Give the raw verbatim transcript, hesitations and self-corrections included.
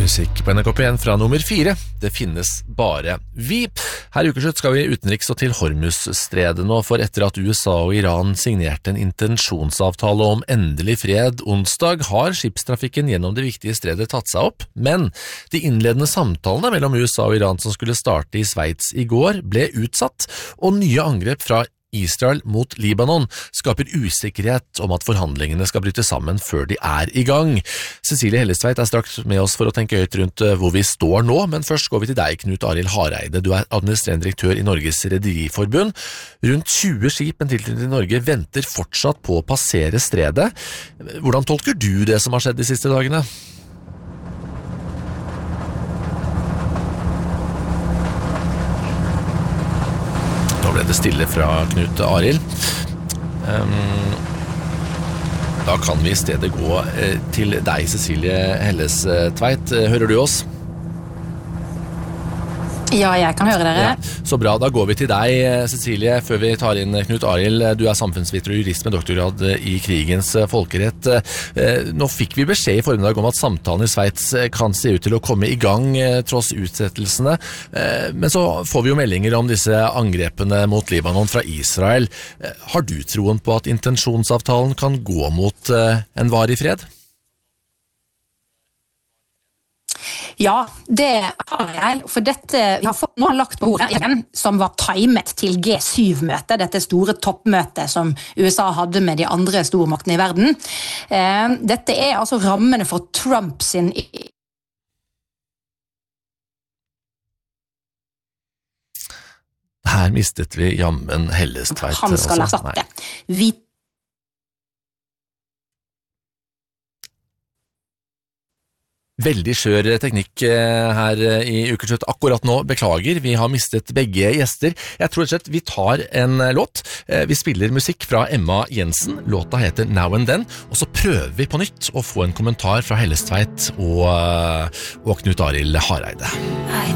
Musikk på N R K P en fra nummer fire. Det finnes bare vi. Her i ukeslutt skal vi utenriks og til Hormuzstredet nå, for etter at U S A og Iran signerte en intensjonsavtale om endelig fred onsdag, har skipstrafikken gjennom det viktige stredet tatt seg opp. Men de innledende samtalene mellom U S A og Iran som skulle starte i Sveits i går, ble utsatt, og nye angrep fra Israel mot Libanon skaper usikkerhet om at forhandlingene skal bryte sammen før de er i gang. Cecilie Hellestveit er straks med oss for å tenke høyt rundt hvor vi står nå, men først går vi til deg, Knut Arild Hareide. Du er administrerende direktør i Norges Rederiforbund. Rundt tjue skip med tilknytning til Norge venter fortsatt på å passere stredet. Hvordan tolker du det som har skjedd de siste dagene? Nå ble det stille fra Knut Arild. Um, da kan vi i stedet gå eh, til deg, Cecilie Hellestveit. Hører du oss? Ja, jeg kan høre dere. Ja, så bra, da går vi til deg, Cecilie, før vi tar inn Knut Arild. Du er samfunnsviter og jurist med doktorgrad i krigens folkerett. Nå fikk vi beskjed i formiddag om at samtalen i Sveits kan se ut til å komme i gang tross utsettelsene, men så får vi jo meldinger om disse angrepene mot Libanon fra Israel. Har du troen på at intensjonsavtalen kan gå mot en varig fred? Ja, det har jeg, for dette vi har fått noe lagt på bordet igjen, som var timet til G syv-møtet, dette store toppmøtet som U S A hadde med de andre stormaktene i verden. Eh, dette er altså rammene for Trump sin... Her mistet vi jammen Hellestveit. Han skal erstatte. Vi Veldig skjør teknikk her i ukeslutt akkurat nå. Beklager, vi har mistet begge gjester. Jeg tror rett og slett vi tar en låt. Vi spiller musikk fra Emma Jensen. Låta heter Now and Then, og så prøver vi på nytt å få en kommentar fra Hellestveit og, og Knut Arild Hareide.